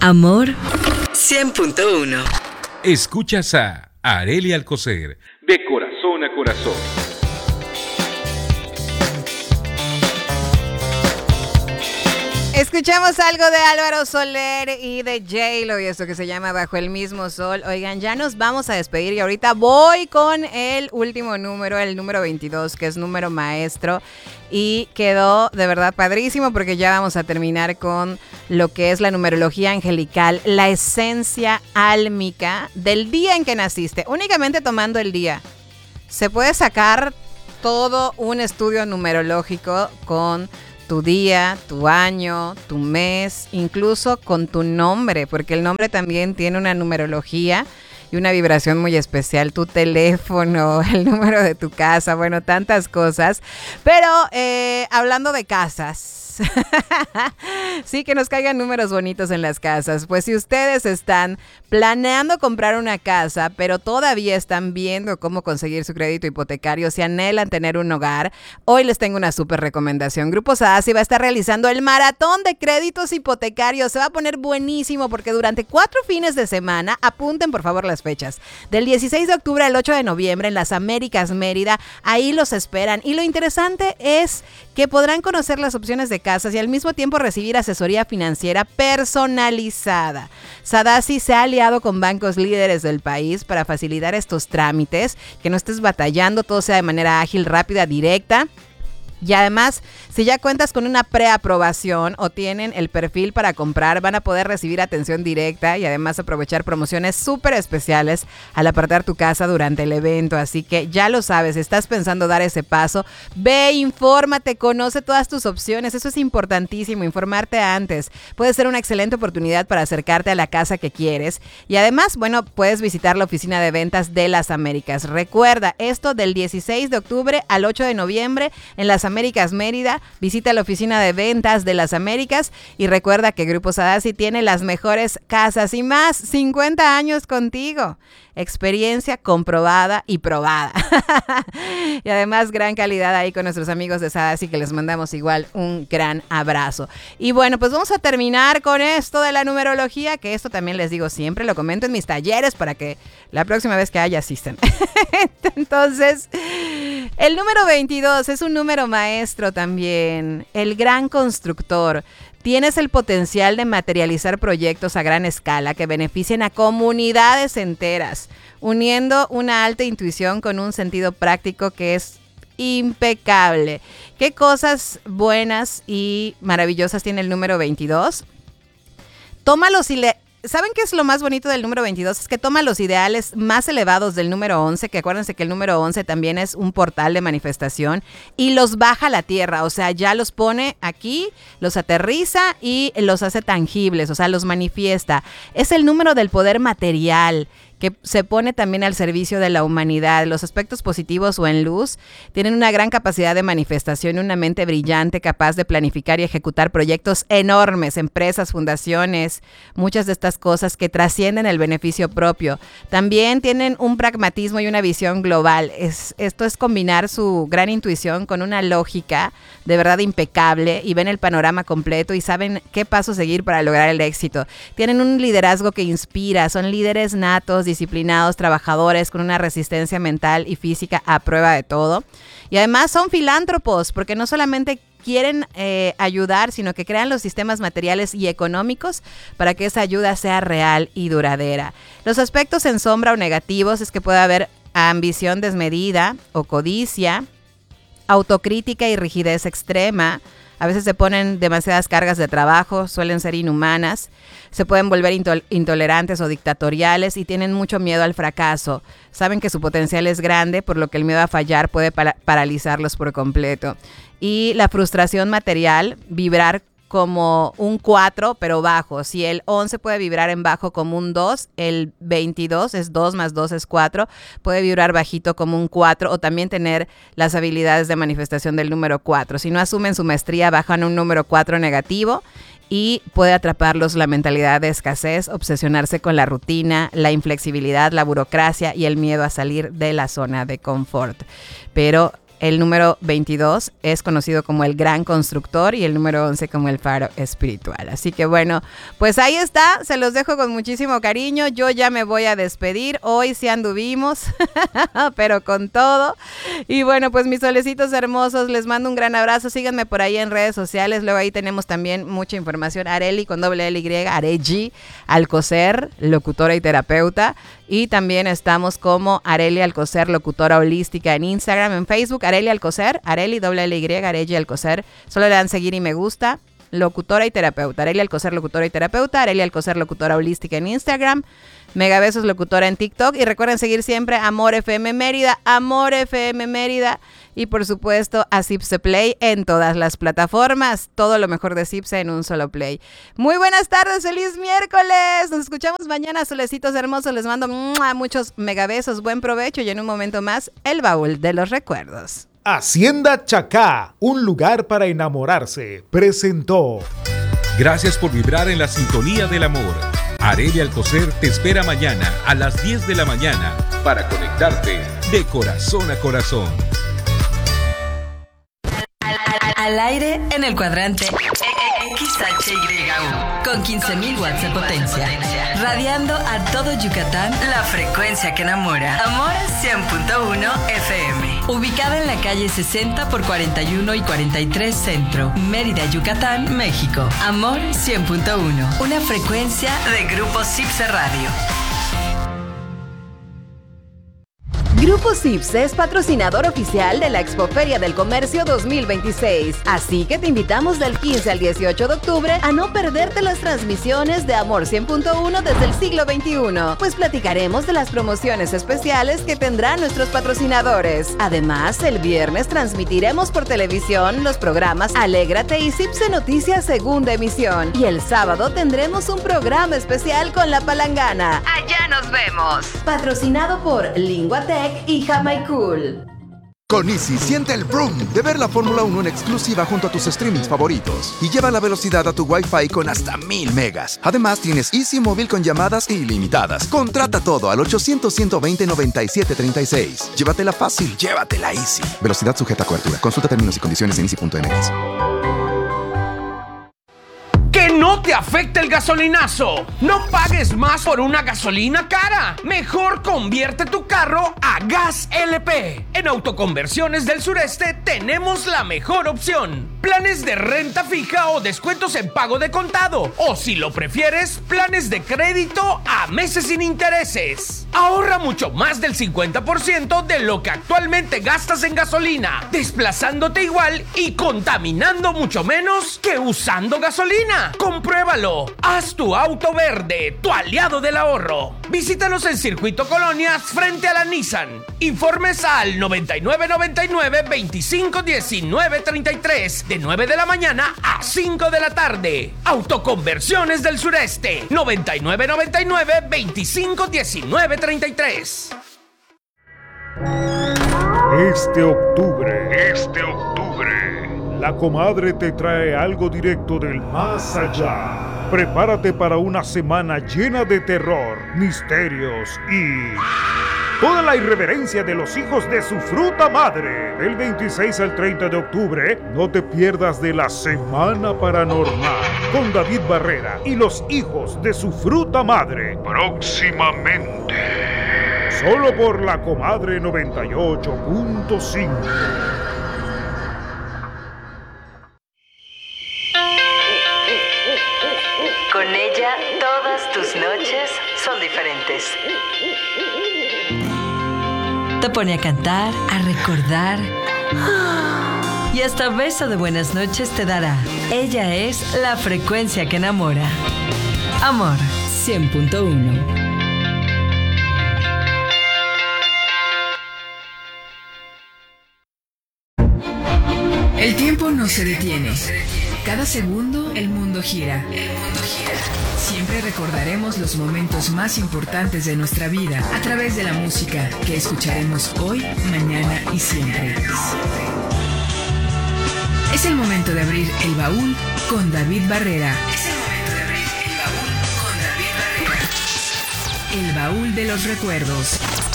Amor 100.1. Escuchas a Arely Alcocer, de corazón a corazón. Escuchamos algo de Álvaro Soler y de J-Lo y esto que se llama Bajo el Mismo Sol. Oigan, ya nos vamos a despedir y ahorita voy con el último número, el número 22, que es número maestro. Y quedó de verdad padrísimo porque ya vamos a terminar con lo que es la numerología angelical, la esencia álmica del día en que naciste. Únicamente tomando el día. Se puede sacar todo un estudio numerológico con tu día, tu año, tu mes, incluso con tu nombre, porque el nombre también tiene una numerología y una vibración muy especial, tu teléfono, el número de tu casa, bueno, tantas cosas. Pero hablando de casas, sí, que nos caigan números bonitos en las casas. Pues si ustedes están planeando comprar una casa, pero todavía están viendo cómo conseguir su crédito hipotecario, si anhelan tener un hogar, hoy les tengo una súper recomendación. Grupo Sadassi va a estar realizando el maratón de créditos hipotecarios. Se va a poner buenísimo porque durante 4 fines de semana, apunten por favor las fechas, del 16 de octubre al 8 de noviembre en las Américas Mérida, ahí los esperan. Y lo interesante es que podrán conocer las opciones de casas y al mismo tiempo recibir asesoría financiera personalizada. Sadassi se ha aliado con bancos líderes del país para facilitar estos trámites, que no estés batallando, todo sea de manera ágil, rápida, directa. Y además, si ya cuentas con una preaprobación o tienen el perfil para comprar, van a poder recibir atención directa y además aprovechar promociones súper especiales al apartar tu casa durante el evento. Así que ya lo sabes, estás pensando dar ese paso, ve, infórmate, conoce todas tus opciones. Eso es importantísimo, informarte antes. Puede ser una excelente oportunidad para acercarte a la casa que quieres. Y además, bueno, puedes visitar la oficina de ventas de las Américas. Recuerda, esto del 16 de octubre al 8 de noviembre en las Américas Mérida. Visita la oficina de ventas de las Américas y recuerda que Grupo Sadassi tiene las mejores casas y más. 50 años contigo. Experiencia comprobada y probada. Y además gran calidad ahí con nuestros amigos de Sadassi, que les mandamos igual un gran abrazo. Y bueno, pues vamos a terminar con esto de la numerología, que esto también les digo siempre, lo comento en mis talleres para que la próxima vez que haya asistan. Entonces, el número 22 es un número maestro también, el gran constructor. Tienes el potencial de materializar proyectos a gran escala que beneficien a comunidades enteras, uniendo una alta intuición con un sentido práctico que es impecable. ¿Qué cosas buenas y maravillosas tiene el número 22? Tómalos y ¿saben qué es lo más bonito del número 22? Es que toma los ideales más elevados del número 11, que acuérdense que el número 11 también es un portal de manifestación, y los baja a la tierra, o sea, ya los pone aquí, los aterriza y los hace tangibles, o sea, los manifiesta. Es el número del poder material, que se pone también al servicio de la humanidad. Los aspectos positivos o en luz tienen una gran capacidad de manifestación y una mente brillante capaz de planificar y ejecutar proyectos enormes, empresas, fundaciones, muchas de estas cosas que trascienden el beneficio propio. También tienen un pragmatismo y una visión global. Esto es combinar su gran intuición con una lógica de verdad impecable y ven el panorama completo y saben qué paso seguir para lograr el éxito. Tienen un liderazgo que inspira, son líderes natos, disciplinados, trabajadores, con una resistencia mental y física a prueba de todo. Y además son filántropos, porque no solamente quieren ayudar, sino que crean los sistemas materiales y económicos para que esa ayuda sea real y duradera. Los aspectos en sombra o negativos es que puede haber ambición desmedida o codicia, autocrítica y rigidez extrema. A veces se ponen demasiadas cargas de trabajo, suelen ser inhumanas, se pueden volver intolerantes o dictatoriales y tienen mucho miedo al fracaso. Saben que su potencial es grande, por lo que el miedo a fallar puede paralizarlos por completo. Y la frustración material, vibrar como un 4, pero bajo. Si el 11 puede vibrar en bajo como un 2, el 22 es 2 más 2 es 4, puede vibrar bajito como un 4 o también tener las habilidades de manifestación del número 4. Si no asumen su maestría, bajan un número 4 negativo y puede atraparlos la mentalidad de escasez, obsesionarse con la rutina, la inflexibilidad, la burocracia y el miedo a salir de la zona de confort. Pero el número 22 es conocido como el Gran Constructor y el número 11 como el Faro Espiritual. Así que bueno, pues ahí está, se los dejo con muchísimo cariño. Yo ya me voy a despedir, hoy sí anduvimos, pero con todo. Y bueno, pues mis solecitos hermosos, les mando un gran abrazo, síganme por ahí en redes sociales, luego ahí tenemos también mucha información. Arely con doble L Y, Arely Alcocer, locutora y terapeuta. Y también estamos como Arely Alcocer, locutora holística en Instagram, en Facebook, Arely Alcocer, Arely doble L Y, Arely Alcocer. Solo le dan seguir y me gusta. Locutora y terapeuta. Arely Alcocer, locutora y terapeuta. Arely Alcocer, locutora holística en Instagram. Megabesos, locutora en TikTok. Y recuerden seguir siempre Amor FM Mérida, Amor FM Mérida. Y por supuesto a Zipse Play en todas las plataformas. Todo lo mejor de Zipse en un solo play. Muy buenas tardes, feliz miércoles. Nos escuchamos mañana, solecitos hermosos. Les mando muchos megabesos, buen provecho. Y en un momento más, el baúl de los recuerdos. Hacienda Chacá, un lugar para enamorarse, presentó. Gracias por vibrar en la sintonía del amor. Arely Alcocer te espera mañana a las 10 de la mañana para conectarte de corazón a corazón. Al aire en el cuadrante XHYU con 15.000 watts de potencia, radiando a todo Yucatán, la frecuencia que enamora. Amor 100.1 FM, ubicada en la calle 60 por 41 y 43 Centro, Mérida, Yucatán, México. Amor 100.1, una frecuencia de Grupo Zipse Radio. Grupo Zipse es patrocinador oficial de la Expoferia del Comercio 2026. Así que te invitamos del 15 al 18 de octubre a no perderte las transmisiones de Amor 100.1 desde el siglo XXI, pues platicaremos de las promociones especiales que tendrán nuestros patrocinadores. Además, el viernes transmitiremos por televisión los programas Alégrate y Zipse Noticias Segunda Emisión. Y el sábado tendremos un programa especial con La Palangana. Allá nos vemos. Patrocinado por Linguatec y Jamaicool. Con Easy siente el vroom de ver la Fórmula 1 en exclusiva junto a tus streamings favoritos y lleva la velocidad a tu Wi-Fi con hasta 1000 megas. Además tienes Easy móvil con llamadas ilimitadas. Contrata todo al 800-120-9736. Llévatela fácil, llévatela Easy. Velocidad sujeta a cobertura. Consulta términos y condiciones en easy.mx. ¡Que no te afecte el gasolinazo! ¡No pagues más por una gasolina cara! Mejor convierte tu carro a Gas LP. En Autoconversiones del Sureste tenemos la mejor opción. Planes de renta fija o descuentos en pago de contado. O si lo prefieres, planes de crédito a meses sin intereses. Ahorra mucho más del 50% de lo que actualmente gastas en gasolina, desplazándote igual y contaminando mucho menos que usando gasolina. ¡Compruébalo! Haz tu auto verde, tu aliado del ahorro. Visítanos en Circuito Colonias frente a la Nissan. Informes al 9999-251933 de 9 de la mañana a 5 de la tarde. Autoconversiones del Sureste. 9999-251933. Este octubre, la comadre te trae algo directo del más allá. Prepárate para una semana llena de terror, misterios y toda la irreverencia de los hijos de su fruta madre. Del 26 al 30 de octubre, no te pierdas de la Semana Paranormal con David Barrera y los hijos de su fruta madre. Próximamente. Solo por la comadre 98.5. Con ella, todas tus noches son diferentes. Te pone a cantar, a recordar. Y hasta beso de buenas noches te dará. Ella es la frecuencia que enamora. Amor 100.1. El tiempo no se detiene. Cada segundo el mundo gira. Siempre recordaremos los momentos más importantes de nuestra vida a través de la música que escucharemos hoy, mañana y siempre. Es el momento de abrir el baúl con David Barrera. El baúl de los recuerdos.